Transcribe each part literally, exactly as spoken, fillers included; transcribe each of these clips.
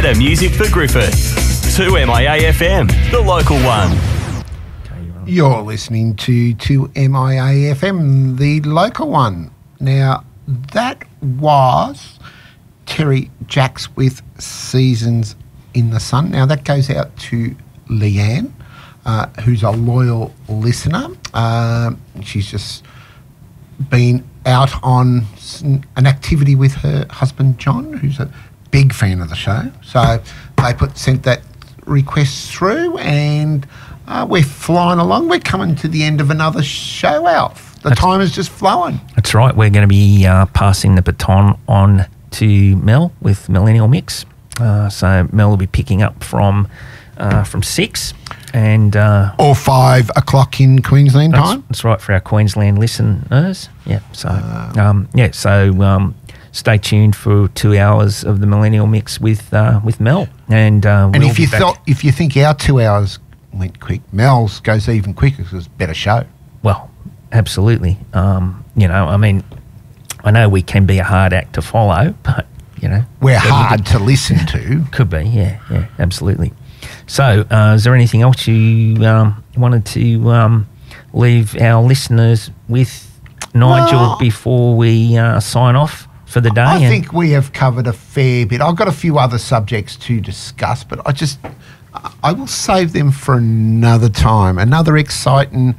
Better music for Griffith. two M I A F M, the local one. You're listening to two M I A F M, the local one. Now, that was Terry Jacks with Seasons in the Sun. Now, that goes out to Leanne, uh, who's a loyal listener. Uh, she's just been out on an activity with her husband, John, who's a big fan of the show. So they put sent that request through, and uh, we're flying along. We're coming to the end of another show, Alf. The That's, time is just flowing. That's right. We're going to be uh, passing the baton on to Mel with Millennial Mix. Uh, so Mel will be picking up from uh, from six. And uh, or five o'clock in Queensland that's, time. That's right, for our Queensland listeners. Yeah. So uh, um, yeah. So um, stay tuned for two hours of the Millennial Mix with uh, with Mel. And uh, and we'll if you back. thought if you think our two hours went quick, Mel's goes even quicker because it's a better show. Well, absolutely. Um, you know, I mean, I know we can be a hard act to follow, but you know, we're hard to listen to. Could be. Yeah. Yeah. Absolutely. So, uh, is there anything else you um, wanted to um, leave our listeners with, Nigel, well, before we uh, sign off for the day? I think we have covered a fair bit. I've got a few other subjects to discuss, but I just, I will save them for another time, another exciting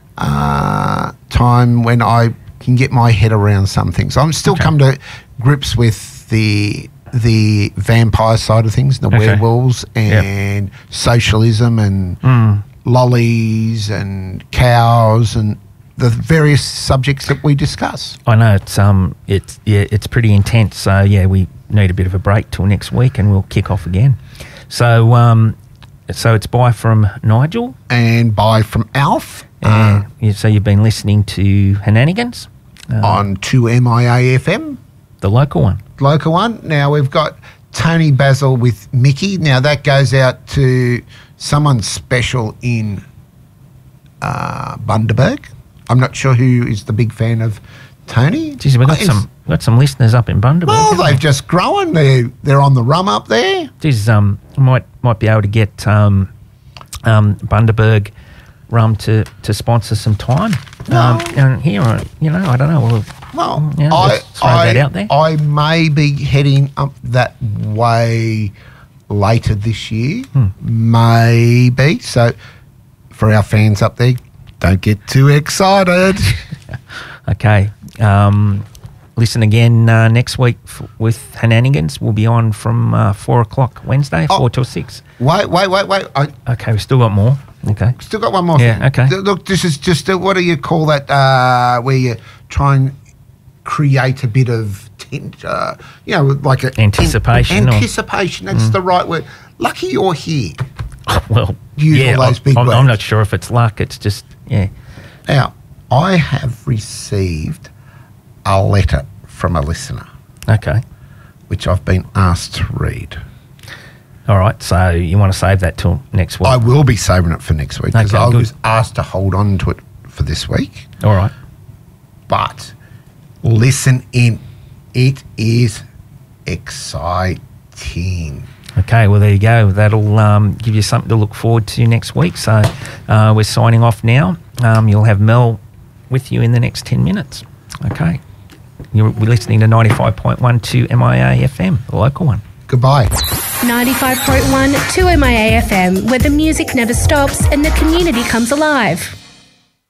uh, time when I can get my head around some things. I'm still okay. come to grips with the... the vampire side of things, the okay. werewolves and yep. socialism and mm. lollies and cows and the various subjects that we discuss. I know it's um it's yeah it's pretty intense. So yeah, we need a bit of a break till next week, and we'll kick off again. So um so it's bye from Nigel and bye from Alf. And uh, yeah, so you've been listening to Henanigans uh, on two M I A F M, the local one. Local one. Now we've got Tony Basil with Mickey. Now that goes out to someone special in uh, Bundaberg. I'm not sure who is the big fan of Tony. Geez, we've got uh, some we've got some listeners up in Bundaberg. Well, they've we? just grown. They're they're on the rum up there. Geez, um, might might be able to get um, um, Bundaberg rum to, to sponsor some time. No. Um, and here, you know, I don't know. We'll, Well, yeah, I, throw I, that out there. I may be heading up that way later this year, hmm. maybe. So for our fans up there, don't get too excited. Okay. Um, listen again uh, next week f- with Henanigans. We'll be on from uh, four o'clock Wednesday, oh, four till six. Wait, wait, wait, wait. I, okay, we've still got more. Okay. Still got one more yeah, thing. okay. Th- look, this is just, a, what do you call that, uh, where you try and create a bit of, tent, uh, you know, like a... Anticipation. An- anticipation, or, that's mm. the right word. Lucky you're here. Well, Use yeah, all those big I'm, words. I'm not sure if it's luck, it's just, yeah. Now, I have received a letter from a listener. Okay. Which I've been asked to read. All right, so you want to save that till next week? I will be saving it for next week because okay, I good. was asked to hold on to it for this week. All right. But listen in. It is exciting. Okay, well, there you go. That'll um, give you something to look forward to next week. So uh, we're signing off now. Um, you'll have Mel with you in the next ten minutes. Okay. You're listening to ninety-five point one two M I A F M, the local one. Goodbye. ninety-five point one two M I A F M, where the music never stops and the community comes alive.